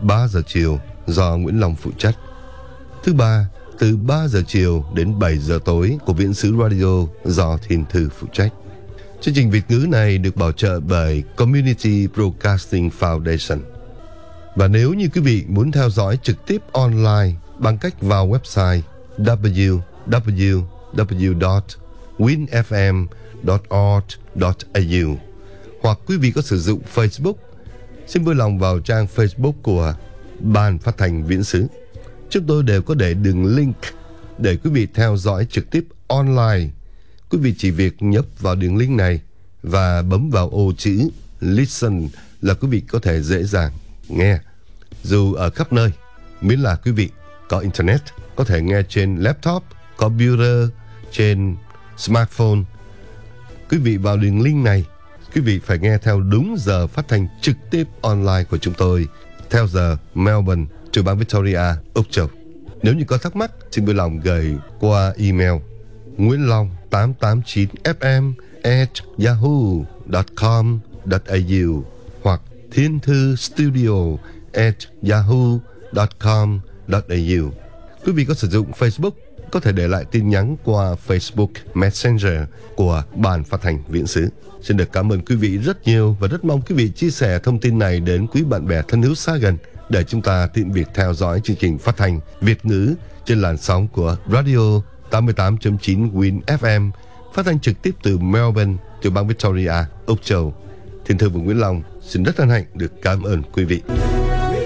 3 giờ chiều do Nguyễn Long phụ trách. Thứ ba, từ 3 giờ chiều đến 7 giờ tối của Viễn xứ Radio do Thiên Thư phụ trách. Chương trình Việt ngữ này được bảo trợ bởi Community Broadcasting Foundation. Và nếu như quý vị muốn theo dõi trực tiếp online bằng cách vào website www.winfm.org.au, hoặc quý vị có sử dụng Facebook, xin vui lòng vào trang Facebook của Ban Phát thanh Viễn xứ. Chúng tôi đều có để đường link để quý vị theo dõi trực tiếp online. Quý vị chỉ việc nhấp vào đường link này và bấm vào ô chữ Listen là quý vị có thể dễ dàng nghe. Dù ở khắp nơi, miễn là quý vị có Internet, có thể nghe trên laptop, computer, trên smartphone. Quý vị vào đường link này, quý vị phải nghe theo đúng giờ phát thanh trực tiếp online của chúng tôi, theo giờ Melbourne, tiểu bang Victoria, Úc Châu. Nếu như có thắc mắc, xin vui lòng gửi qua email nguyenlong889fm@yahoo.com.au hoặc thienthstudio@yahoo.com.au. Quý vị có sử dụng Facebook, có thể để lại tin nhắn qua Facebook Messenger của Ban Phát thanh Viễn xứ. Xin được cảm ơn quý vị rất nhiều và rất mong quý vị chia sẻ thông tin này đến quý bạn bè thân hữu xa gần để chúng ta tiện việc theo dõi chương trình phát thanh Việt ngữ trên làn sóng của Radio 88.9 Win FM, phát thanh trực tiếp từ Melbourne, tiểu bang Victoria, Úc Châu. Thiên Thư và Nguyễn Long xin rất hân hạnh được cảm ơn quý vị.